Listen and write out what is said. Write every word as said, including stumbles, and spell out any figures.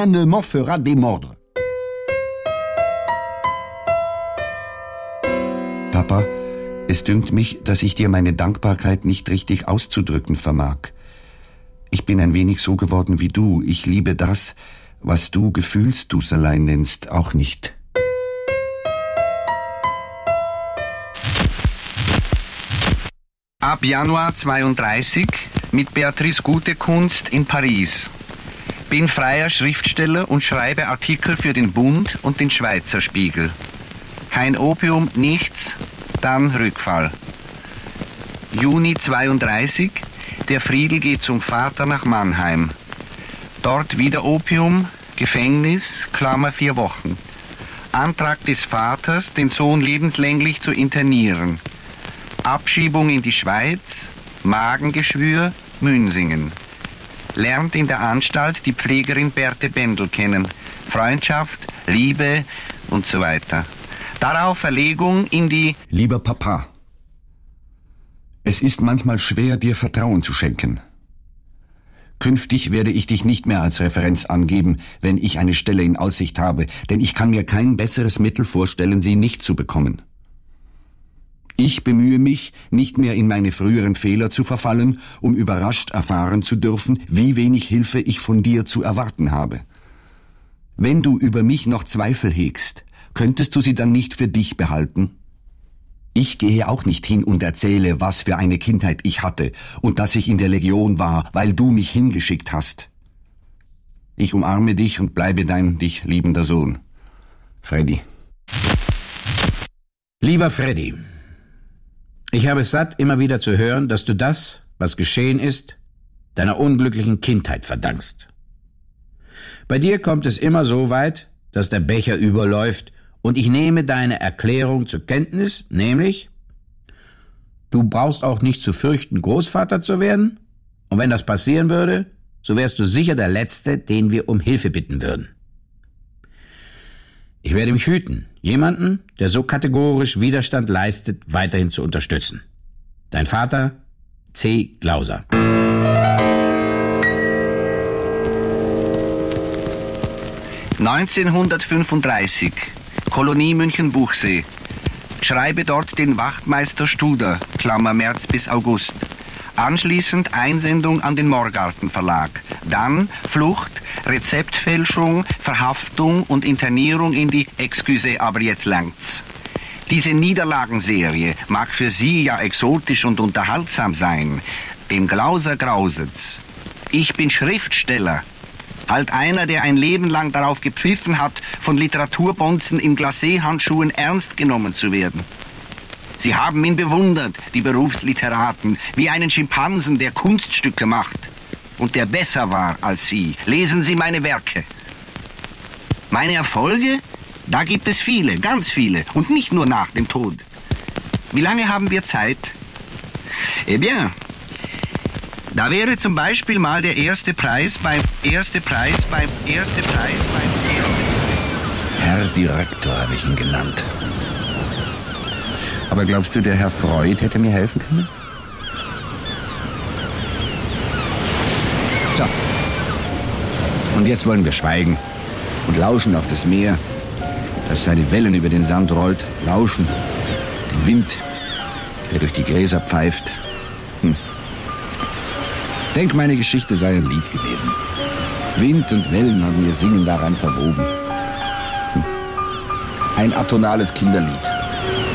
rien ne m'en fera démordre. Papa, es dünkt mich, dass ich dir meine Dankbarkeit nicht richtig auszudrücken vermag. Ich bin ein wenig so geworden wie du. Ich liebe das, was du Gefühlsduselei nennst, auch nicht. Ab Januar zweiunddreißig mit Beatrice Gutekunst in Paris. Bin freier Schriftsteller und schreibe Artikel für den Bund und den Schweizer Spiegel. Kein Opium, nichts, dann Rückfall. Juni zweiunddreißig, der Friedel geht zum Vater nach Mannheim. Dort wieder Opium, Gefängnis, Klammer vier Wochen. Antrag des Vaters, den Sohn lebenslänglich zu internieren. Abschiebung in die Schweiz, Magengeschwür, Münsingen. Lernt in der Anstalt die Pflegerin Berthe Bendel kennen. Freundschaft, Liebe und so weiter. Darauf Verlegung in die... Lieber Papa, es ist manchmal schwer, dir Vertrauen zu schenken. Künftig werde ich dich nicht mehr als Referenz angeben, wenn ich eine Stelle in Aussicht habe, denn ich kann mir kein besseres Mittel vorstellen, sie nicht zu bekommen. Ich bemühe mich, nicht mehr in meine früheren Fehler zu verfallen, um überrascht erfahren zu dürfen, wie wenig Hilfe ich von dir zu erwarten habe. Wenn du über mich noch Zweifel hegst, könntest du sie dann nicht für dich behalten? Ich gehe auch nicht hin und erzähle, was für eine Kindheit ich hatte und dass ich in der Legion war, weil du mich hingeschickt hast. Ich umarme dich und bleibe dein dich liebender Sohn. Freddy. Lieber Freddy, ich habe es satt, immer wieder zu hören, dass du das, was geschehen ist, deiner unglücklichen Kindheit verdankst. Bei dir kommt es immer so weit, dass der Becher überläuft, und ich nehme deine Erklärung zur Kenntnis, nämlich, du brauchst auch nicht zu fürchten, Großvater zu werden, und wenn das passieren würde, so wärst du sicher der Letzte, den wir um Hilfe bitten würden. Ich werde mich hüten, jemanden, der so kategorisch Widerstand leistet, weiterhin zu unterstützen. Dein Vater, C. Glauser. neunzehnhundertfünfunddreißig, Kolonie München-Buchsee. Schreibe dort den Wachtmeister Studer, Klammer März bis August. Anschließend Einsendung an den Morgarten Verlag. Dann Flucht, Rezeptfälschung, Verhaftung und Internierung in die Excuse, aber jetzt langt's. Diese Niederlagenserie mag für Sie ja exotisch und unterhaltsam sein. Dem Glauser grauset's. Ich bin Schriftsteller. Halt einer, der ein Leben lang darauf gepfiffen hat, von Literaturbonzen in Glacé-Handschuhen ernst genommen zu werden. Sie haben ihn bewundert, die Berufsliteraten, wie einen Schimpansen, der Kunststücke macht und der besser war als Sie. Lesen Sie meine Werke. Meine Erfolge? Da gibt es viele, ganz viele, und nicht nur nach dem Tod. Wie lange haben wir Zeit? Eh bien, da wäre zum Beispiel mal der erste Preis beim erste Preis beim erste Preis beim erste Herr Direktor habe ich ihn genannt. Aber glaubst du, der Herr Freud hätte mir helfen können? So. Und jetzt wollen wir schweigen und lauschen auf das Meer, das seine Wellen über den Sand rollt. Lauschen, den Wind, der durch die Gräser pfeift. Hm. Denk, meine Geschichte sei ein Lied gewesen. Wind und Wellen haben ihr Singen daran verwoben. Hm. Ein atonales Kinderlied.